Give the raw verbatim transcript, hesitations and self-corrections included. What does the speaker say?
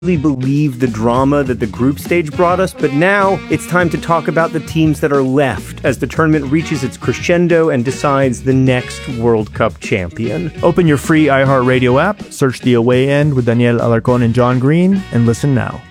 believe the drama that the group stage brought us, but now it's time to talk about the teams that are left as the tournament reaches its crescendo and decides the next World Cup champion. Open your free iHeartRadio app, search The Away End with Danielle Alarcon and John Green, and listen now.